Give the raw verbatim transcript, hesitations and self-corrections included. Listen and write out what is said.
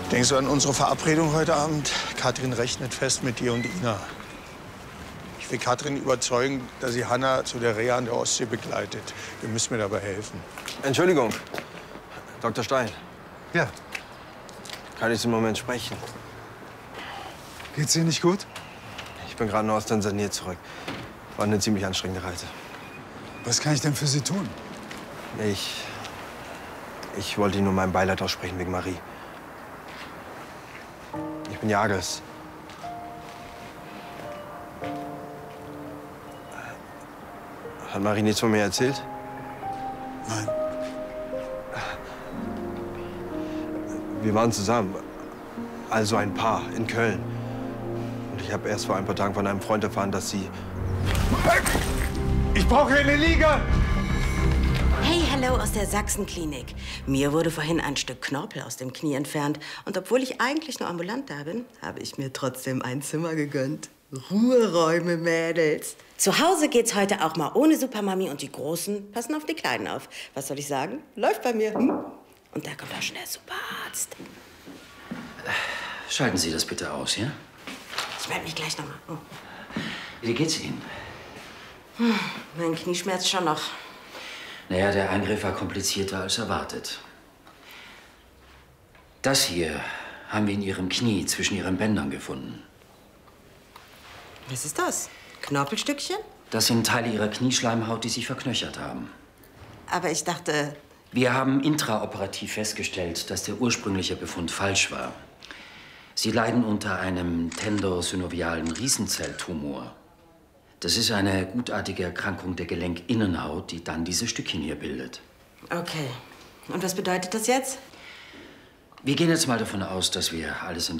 Denkst du an unsere Verabredung heute Abend? Katrin rechnet fest mit dir und Ina. Ich will Katrin überzeugen, dass sie Hanna zu der Reha an der Ostsee begleitet. Wir müssen mir dabei helfen. Entschuldigung, Doktor Stein. Ja. Kann ich Sie einen Moment sprechen? Geht's Ihnen nicht gut? Ich bin gerade nur aus Tansania zurück. War eine ziemlich anstrengende Reise. Was kann ich denn für Sie tun? Ich... Ich wollte Ihnen nur mein Beileid aussprechen wegen Marie. Ich bin Jagers. Hat Marie nichts von mir erzählt? Nein. Wir waren zusammen. Also ein Paar in Köln. Und ich habe erst vor ein paar Tagen von einem Freund erfahren, dass sie... Ich brauche eine Liege! Hey, hallo aus der Sachsenklinik. Mir wurde vorhin ein Stück Knorpel aus dem Knie entfernt. Und obwohl ich eigentlich nur ambulant da bin, habe ich mir trotzdem ein Zimmer gegönnt. Ruheräume, Mädels. Zu Hause geht's heute auch mal ohne Supermami und die Großen passen auf die Kleinen auf. Was soll ich sagen? Läuft bei mir. Hm? Und da kommt auch schon der Superarzt. Schalten Sie das bitte aus, ja? Ich melde mich gleich noch mal. Oh. Wie geht's Ihnen? Hm, mein Knie schmerzt schon noch. Naja, der Eingriff war komplizierter als erwartet. Das hier haben wir in Ihrem Knie zwischen Ihren Bändern gefunden. Was ist das? Knorpelstückchen? Das sind Teile Ihrer Knieschleimhaut, die sich verknöchert haben. Aber ich dachte... Wir haben intraoperativ festgestellt, dass der ursprüngliche Befund falsch war. Sie leiden unter einem tendosynovialen Riesenzelltumor. Das ist eine gutartige Erkrankung der Gelenkinnenhaut, die dann diese Stückchen hier bildet. Okay. Und was bedeutet das jetzt? Wir gehen jetzt mal davon aus, dass wir alles in